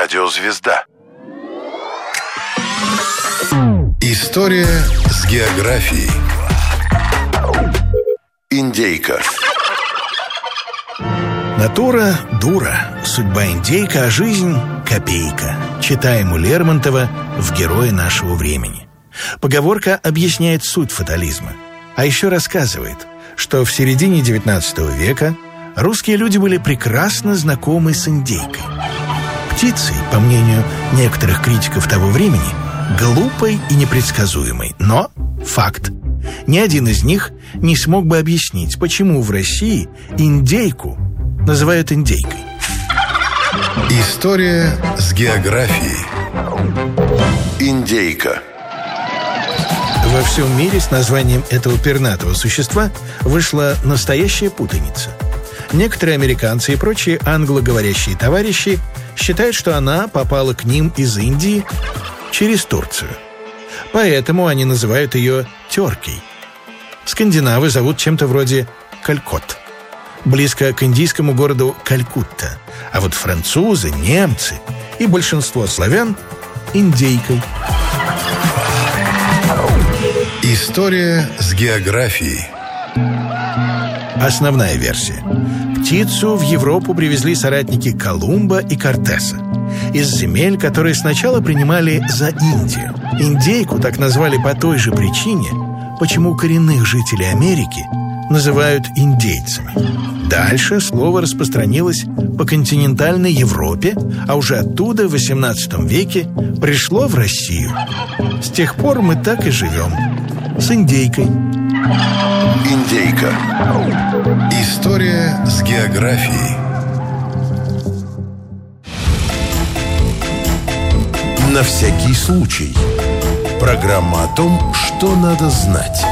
Радиозвезда. История с географией. Индейка. Натура – дура, судьба индейка, а жизнь – копейка. Читаем у Лермонтова в «Герое нашего времени». Поговорка объясняет суть фатализма, а еще рассказывает, что в середине XIX века русские люди были прекрасно знакомы с индейкой. Птицей, по мнению некоторых критиков того времени, глупой и непредсказуемой, но факт. Ни один из них не смог бы объяснить, почему в России индейку называют индейкой. История с географией. Индейка. Во всем мире с названием этого пернатого существа вышла настоящая путаница. Некоторые американцы и прочие англоговорящие товарищи считают, что она попала к ним из Индии через Турцию. Поэтому они называют ее теркой. Скандинавы зовут чем-то вроде Калькот, близко к индийскому городу Калькутта. А вот французы, немцы и большинство славян – индейкой. История с географией. Основная версия. Птицу в Европу привезли соратники Колумба и Кортеса из земель, которые сначала принимали за Индию. Индейку так назвали по той же причине, почему коренных жителей Америки называют индейцами. Дальше слово распространилось по континентальной Европе, а уже оттуда в XVIII веке пришло в Россию. С тех пор мы так и живем. С индейкой. Индейка. История с географией. На всякий случай. Программа о том, что надо знать.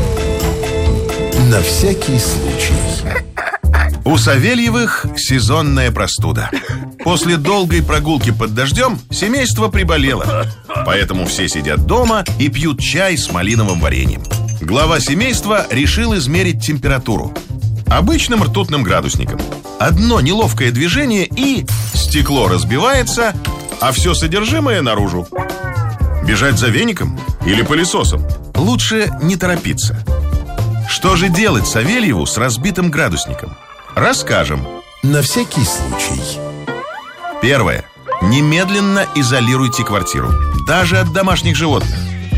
На всякий случай. У Савельевых сезонная простуда. После долгой прогулки под дождем семейство приболело. Поэтому все сидят дома и пьют чай с малиновым вареньем. Глава семейства решил измерить температуру обычным ртутным градусником. Одно неловкое движение и стекло разбивается, а все содержимое наружу. Бежать за веником или пылесосом? Лучше не торопиться. Что же делать Савельеву с разбитым градусником? Расскажем. На всякий случай. Первое. Немедленно изолируйте квартиру, даже от домашних животных.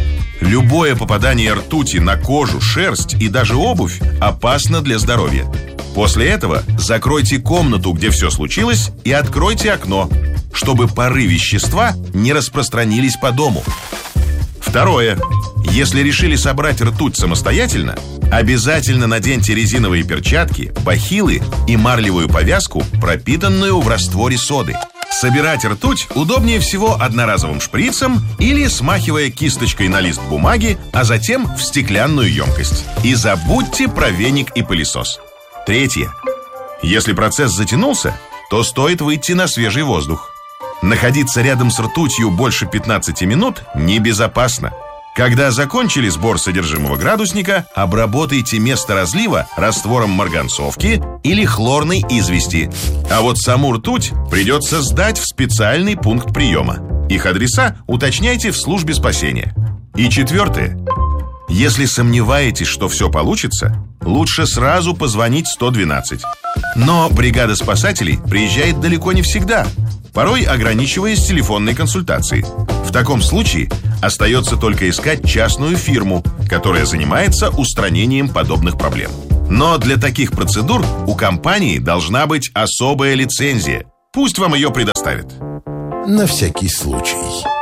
Любое попадание ртути на кожу, шерсть и даже обувь опасно для здоровья. После этого закройте комнату, где все случилось, и откройте окно, чтобы пары вещества не распространились по дому. Второе. Если решили собрать ртуть самостоятельно, обязательно наденьте резиновые перчатки, бахилы и марлевую повязку, пропитанную в растворе соды. Собирать ртуть удобнее всего одноразовым шприцем или смахивая кисточкой на лист бумаги, а затем в стеклянную емкость. И забудьте про веник и пылесос. Третье. Если процесс затянулся, то стоит выйти на свежий воздух. Находиться рядом с ртутью больше 15 минут небезопасно. Когда закончили сбор содержимого градусника, обработайте место разлива раствором марганцовки или хлорной извести. А вот саму ртуть придется сдать в специальный пункт приема. Их адреса уточняйте в службе спасения. И четвертое. Если сомневаетесь, что все получится, лучше сразу позвонить 112. Но бригада спасателей приезжает далеко не всегда, порой ограничиваясь телефонной консультацией. В таком случае остается только искать частную фирму, которая занимается устранением подобных проблем. Но для таких процедур у компании должна быть особая лицензия. Пусть вам ее предоставят. На всякий случай.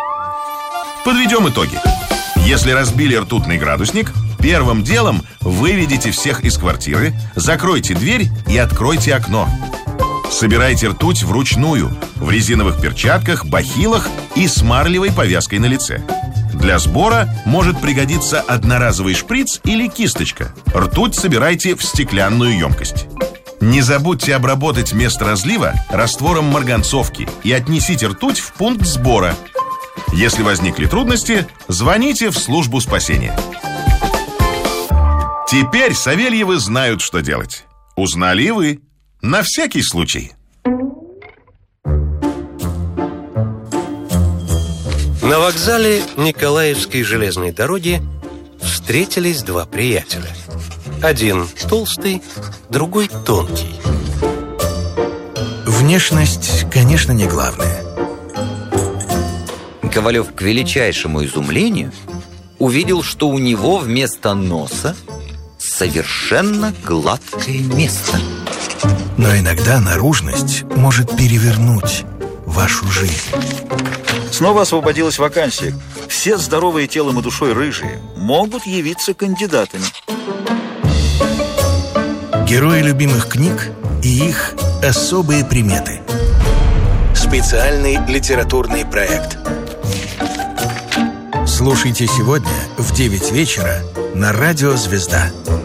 Подведем итоги. Если разбили ртутный градусник, первым делом выведите всех из квартиры, закройте дверь и откройте окно. Собирайте ртуть вручную, в резиновых перчатках, бахилах и с марлевой повязкой на лице. Для сбора может пригодиться одноразовый шприц или кисточка. Ртуть собирайте в стеклянную емкость. Не забудьте обработать место разлива раствором марганцовки и отнесите ртуть в пункт сбора. Если возникли трудности, звоните в службу спасения. Теперь Савельевы знают, что делать. Узнали и вы. На всякий случай. На вокзале Николаевской железной дороги встретились два приятеля. Один толстый, другой тонкий. Внешность, конечно, не главное. Ковалев к величайшему изумлению увидел, что у него вместо носа совершенно гладкое место. Но иногда наружность может перевернуть вашу жизнь. Снова освободилась вакансия. Все здоровые телом и душой рыжие могут явиться кандидатами. Герои любимых книг и их особые приметы. Специальный литературный проект. Слушайте сегодня в 9 вечера на радио «Звезда».